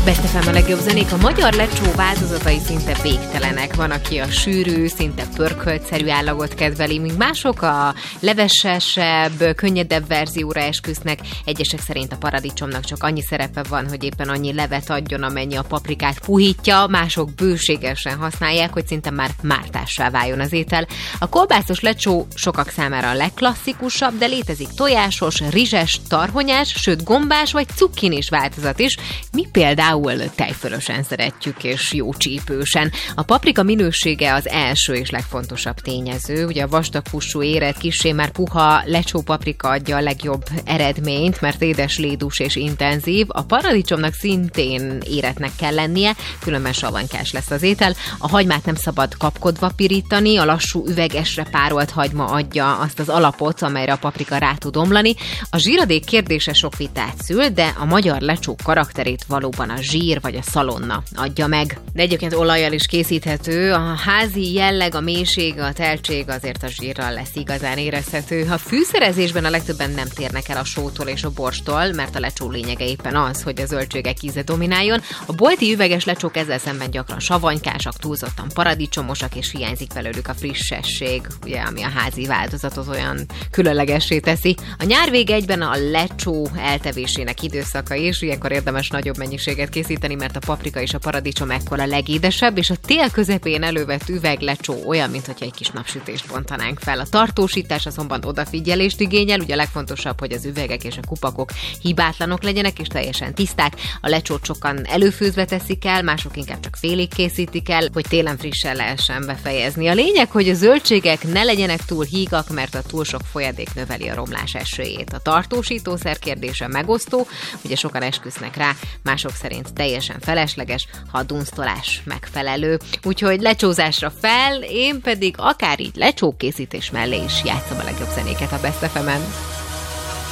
Best FM a legjobb zenék, a magyar lecsó változatai szinte végtelenek. Van, aki a sűrű, szinte pörköltszerű állagot kedveli, míg mások a levesesebb, könnyedebb verzióra esküsznek. Egyesek szerint a paradicsomnak csak annyi szerepe van, hogy éppen annyi levet adjon, amennyi a paprikát puhítja, mások bőségesen használják, hogy szinte már mártássá váljon az étel. A kolbászos lecsó sokak számára a legklasszikusabb, de létezik tojásos, rizses, tarhonyás, sőt gombás vagy cukkinis változat is. Mi például tejfölösen szeretjük, és jó csípősen. A paprika minősége az első és legfontosabb tényező. Ugye a vastagfussú érett, kissé már puha lecsó paprika adja a legjobb eredményt, mert édes, lédús és intenzív. A paradicsomnak szintén éretnek kell lennie, különben savanykás lesz az étel. A hagymát nem szabad kapkodva pirítani, a lassú üvegesre párolt hagyma adja azt az alapot, amelyre a paprika rá tud omlani. A zsíradék kérdése sok vitát szül, de a magyar lecsó karakterét valóban a zsír vagy a szalonna adja meg. De egyébként olajjal is készíthető. A házi jelleg, a mélység, a teltség azért a zsírral lesz igazán érezhető. A fűszerezésben a legtöbben nem térnek el a sótól és a borstól, mert a lecsó lényege éppen az, hogy a zöldségek íze domináljon. A bolti üveges lecsók ezzel szemben gyakran savanykásak, túlzottan paradicsomosak, és hiányzik belőlük a frissesség, ugye, ami a házi változatot olyan különlegessé teszi. A nyár vége egyben a lecsó eltevésének időszaka is, ilyenkor érdemes nagyobb mennyiséget készíteni, mert a paprika és a paradicsom ekkor a legédesebb, és a tél közepén elővett üveglecsó olyan, mintha egy kis napsütést bontanánk fel. A tartósítás azonban odafigyelést igényel, ugye a legfontosabb, hogy az üvegek és a kupakok hibátlanok legyenek és teljesen tiszták. A lecsót sokan előfőzve teszik el, mások inkább csak félig készítik el, hogy télen frissen lehessen befejezni. A lényeg, hogy a zöldségek ne legyenek túl hígak, mert a túl sok folyadék növeli a romlás esélyét. A tartósítószer kérdése megosztó, ugye sokan esküsznek rá, mások szerint teljesen felesleges, ha a dunsztolás megfelelő. Úgyhogy lecsózásra fel, én pedig akár így lecsókészítés mellé is játszom a legjobb zenéket a Best FM-en.